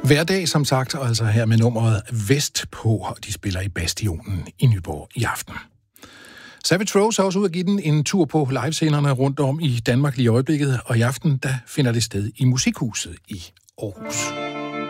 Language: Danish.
Hverdag, som sagt, og altså her med nummeret Vestpå, og de spiller i Bastionen i Nyborg i aften. Savage Rose er også ude at give den en tur på livescenerne rundt om i Danmark lige i øjeblikket, og i aften der finder det sted i Musikhuset i Aarhus.